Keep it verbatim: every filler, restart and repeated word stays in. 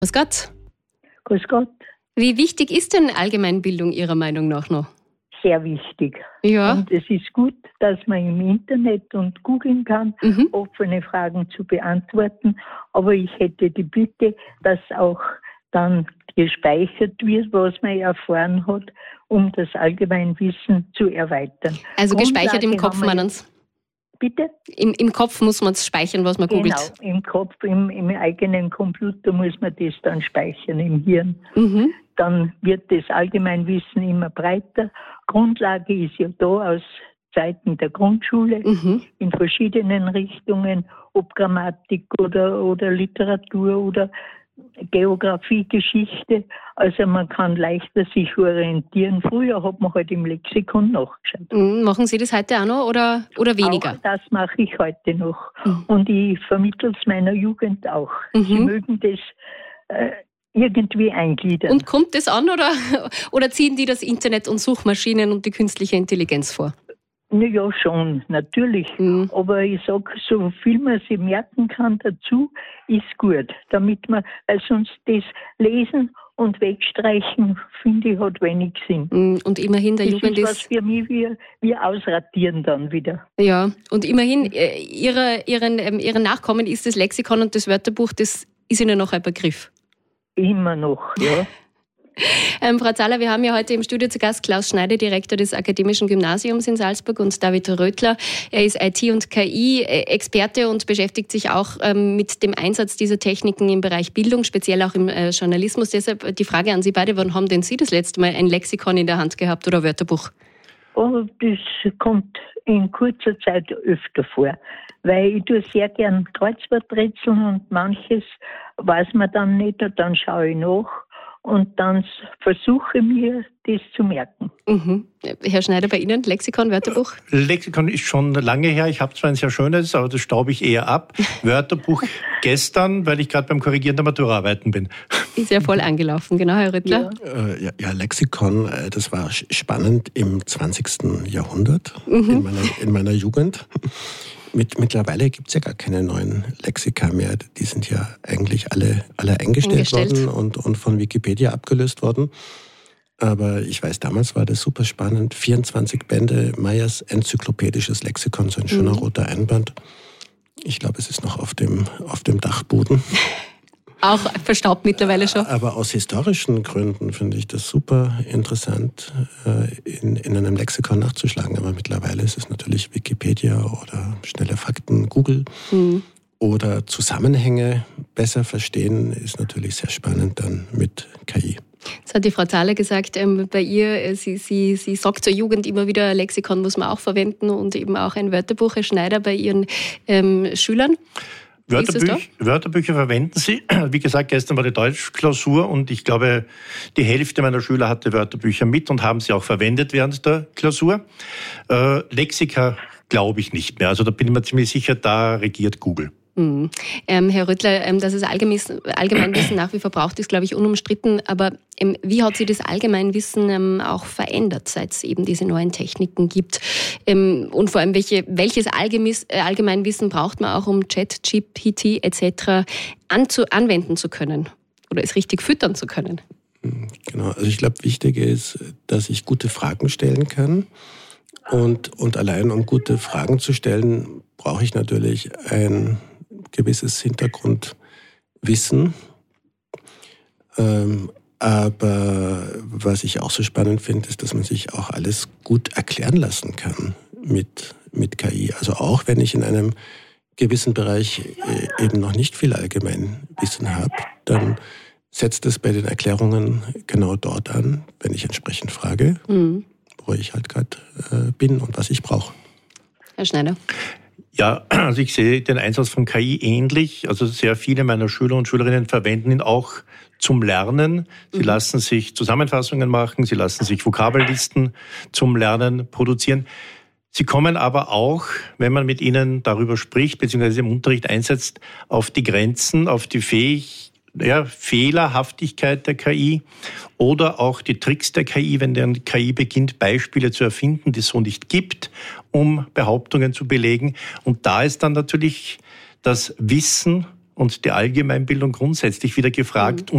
Grüß Gott. Grüß Gott. Wie wichtig ist denn Allgemeinbildung Ihrer Meinung nach noch? Sehr wichtig. Ja. Und es ist gut, dass man im Internet und googeln kann, Mhm. offene Fragen zu beantworten. Aber ich hätte die Bitte, dass auch dann gespeichert wird, was man erfahren hat, um das Allgemeinwissen zu erweitern. Also gespeichert im Kopf, haben wir meinen Sie? Bitte? Im, Im Kopf muss man es speichern, was man googelt. Genau, im Kopf, im, im eigenen Computer muss man das dann speichern, im Hirn. Mhm. Dann wird das Allgemeinwissen immer breiter. Grundlage ist ja da aus Zeiten der Grundschule, Mhm. in verschiedenen Richtungen, ob Grammatik oder, oder Literatur oder Geografie, Geschichte. Also man kann leichter sich orientieren. Früher hat man halt im Lexikon nachgeschaut. Mhm. Machen Sie das heute auch noch oder, oder weniger? Auch das mache ich heute noch. Mhm. Und ich vermittle es meiner Jugend auch. Mhm. Sie mögen das äh, irgendwie eingliedern. Und kommt das an oder, oder ziehen die das Internet und Suchmaschinen und die künstliche Intelligenz vor? Na ja, schon, natürlich. Mhm. Aber ich sag, so viel man sich merken kann dazu, ist gut. Damit man, weil sonst das Lesen und Wegstreichen, finde ich, hat wenig Sinn. Mhm. Und immerhin der Das Jugend ist was ist... für mich, wir, wir ausradieren dann wieder. Ja, und immerhin, äh, ihre, ihren, ähm, ihren Nachkommen ist das Lexikon und das Wörterbuch, das ist ihnen noch ein Begriff. Immer noch, ja. Ähm, Frau Zahler, wir haben ja heute im Studio zu Gast Klaus Schneider, Direktor des Akademischen Gymnasiums in Salzburg, und David Röttler. Er ist I T- und K I-Experte und beschäftigt sich auch ähm, mit dem Einsatz dieser Techniken im Bereich Bildung, speziell auch im äh, Journalismus. Deshalb die Frage an Sie beide, wann haben denn Sie das letzte Mal ein Lexikon in der Hand gehabt oder ein Wörterbuch? Oh, das kommt in kurzer Zeit öfter vor, weil ich tue sehr gern Kreuzworträtseln und manches weiß man dann nicht und dann schaue ich nach. Und dann versuche mir, das zu merken. Mhm. Herr Schneider, bei Ihnen Lexikon, Wörterbuch? Lexikon ist schon lange her. Ich habe zwar ein sehr schönes, aber das staube ich eher ab. Wörterbuch gestern, weil ich gerade beim Korrigieren der Maturarbeiten bin. Ist ja voll angelaufen, genau, Herr Röttler. Ja, äh, ja, ja, Lexikon, äh, das war spannend im zwanzigsten Jahrhundert, Mhm. in, meiner, in meiner Jugend. Mit, mittlerweile gibt es ja gar keine neuen Lexika mehr. Die sind ja eigentlich alle, alle eingestellt, Eingestellt. worden und, und von Wikipedia abgelöst worden. Aber ich weiß, damals war das super spannend. vierundzwanzig Bände, Meyers enzyklopädisches Lexikon, so ein schöner Mhm. roter Einband. Ich glaube, es ist noch auf dem, auf dem Dachboden. Auch verstaubt mittlerweile schon. Aber aus historischen Gründen finde ich das super interessant, in, in einem Lexikon nachzuschlagen. Aber mittlerweile ist es natürlich Wikipedia oder schnelle Fakten, Google. Mhm. Oder Zusammenhänge besser verstehen ist natürlich sehr spannend dann mit K I. Das hat die Frau Zahler gesagt, ähm, bei ihr, äh, sie, sie, sie sagt zur Jugend immer wieder, ein Lexikon muss man auch verwenden und eben auch ein Wörterbuch. Herr Schneider, bei Ihren ähm, Schülern? Wörterbüch, Wörterbücher verwenden Sie. Wie gesagt, gestern war die Deutschklausur und ich glaube, die Hälfte meiner Schüler hatte Wörterbücher mit und haben sie auch verwendet während der Klausur. Äh, Lexika glaube ich nicht mehr. Also da bin ich mir ziemlich sicher, da regiert Google. Mhm. Ähm, Herr Röttler, ähm, dass es Allgemeinwissen nach wie vor braucht, ist, glaube ich, unumstritten. Aber ähm, wie hat sich das Allgemeinwissen ähm, auch verändert, seit es eben diese neuen Techniken gibt? Ähm, und vor allem, welche, welches Allgemis, äh, Allgemeinwissen braucht man auch, um Chat, G P T et cetera anzu, anwenden zu können oder es richtig füttern zu können? Genau, also ich glaube, wichtig ist, dass ich gute Fragen stellen kann. Und, und allein um gute Fragen zu stellen, brauche ich natürlich ein gewisses Hintergrundwissen. Ähm, aber was ich auch so spannend finde, ist, dass man sich auch alles gut erklären lassen kann mit, mit K I. Also auch wenn ich in einem gewissen Bereich äh, eben noch nicht viel Allgemeinwissen habe, dann setzt es bei den Erklärungen genau dort an, wenn ich entsprechend frage, mhm. wo ich halt gerade äh, bin und was ich brauche. Herr Schneider. Ja, also ich sehe den Einsatz von K I ähnlich. Also sehr viele meiner Schüler und Schülerinnen verwenden ihn auch zum Lernen. Sie mhm. lassen sich Zusammenfassungen machen, sie lassen sich Vokabellisten zum Lernen produzieren. Sie kommen aber auch, wenn man mit ihnen darüber spricht, beziehungsweise im Unterricht einsetzt, auf die Grenzen, auf die Fähigkeiten, ja, Fehlerhaftigkeit der K I oder auch die Tricks der K I, wenn die K I beginnt, Beispiele zu erfinden, die es so nicht gibt, um Behauptungen zu belegen. Und da ist dann natürlich das Wissen und die Allgemeinbildung grundsätzlich wieder gefragt. Mhm.